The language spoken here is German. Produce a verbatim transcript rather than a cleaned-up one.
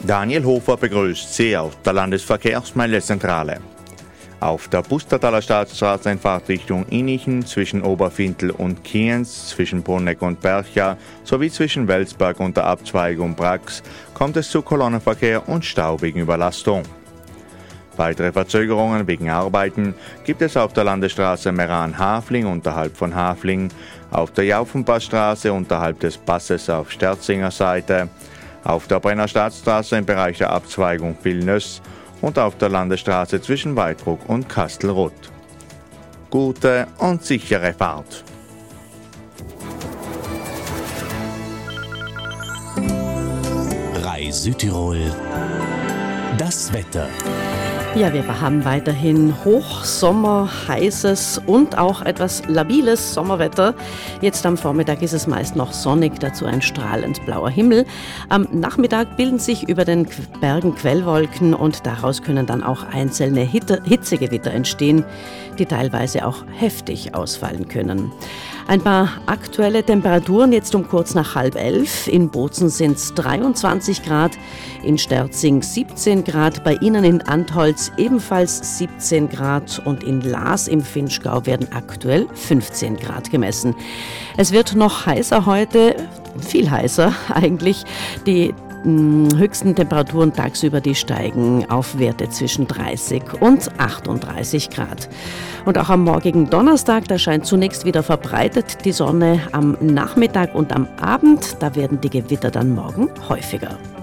Daniel Hofer begrüßt Sie auf der Landesverkehrsmeldezentrale. Auf der Pustertaler Staatsstraße in Fahrtrichtung Innichen zwischen Oberfintel und Kienz, zwischen Bruneck und Bercha sowie zwischen Welsberg und der Abzweigung Brax kommt es zu Kolonnenverkehr und Stau wegen Überlastung. Weitere Verzögerungen wegen Arbeiten gibt es auf der Landesstraße Meran-Hafling unterhalb von Hafling, auf der Jaufenpassstraße unterhalb des Passes auf Sterzinger Seite, auf der Brenner Staatsstraße im Bereich der Abzweigung Vilnöss und auf der Landesstraße zwischen Weitbruck und Kastelruth. Gute und sichere Fahrt! Rai Südtirol. Das Wetter. Ja, wir haben weiterhin Hochsommer, heißes und auch etwas labiles Sommerwetter. Jetzt am Vormittag ist es meist noch sonnig, dazu ein strahlend blauer Himmel. Am Nachmittag bilden sich über den Bergen Quellwolken und daraus können dann auch einzelne Hitte, Hitzegewitter entstehen, die teilweise auch heftig ausfallen können. Ein paar aktuelle Temperaturen jetzt um kurz nach halb elf. In Bozen sind es dreiundzwanzig Grad, in Sterzing siebzehn Grad, bei Ihnen in Antholz ebenfalls siebzehn Grad und in Laas im Vinschgau werden aktuell fünfzehn Grad gemessen. Es wird noch heißer heute, viel heißer eigentlich. Die höchsten Temperaturen tagsüber, die steigen auf Werte zwischen dreißig und achtunddreißig Grad. Und auch am morgigen Donnerstag, da scheint zunächst wieder verbreitet die Sonne. Am Nachmittag und am Abend, da werden die Gewitter dann morgen häufiger.